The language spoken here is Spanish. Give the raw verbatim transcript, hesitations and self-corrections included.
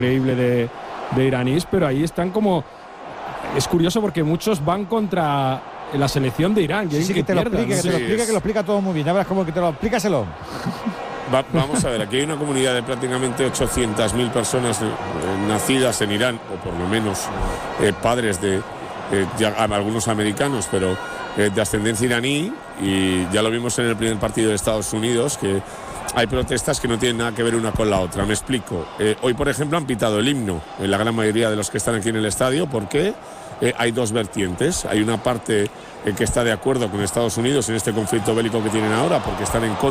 increíble de, de iraníes, pero ahí están como... Es curioso porque muchos van contra la selección de Irán. Sí, sí, que, que te pierdan, lo explique, ¿no? que te lo Sí, explique, es... que lo explica todo muy bien. Ya verás cómo que te lo explícaselo. Va, vamos a ver, aquí hay una comunidad de prácticamente ochocientas mil personas eh, nacidas en Irán, o por lo menos eh, padres de eh, ya, algunos americanos, pero eh, de ascendencia iraní, y ya lo vimos en el primer partido de Estados Unidos, que hay protestas que no tienen nada que ver una con la otra. Me explico. Eh, hoy, por ejemplo, han pitado el himno en la gran mayoría de los que están aquí en el estadio. ¿Por qué? Eh, hay dos vertientes. Hay una parte eh, que está de acuerdo con Estados Unidos en este conflicto bélico que tienen ahora, porque están en contra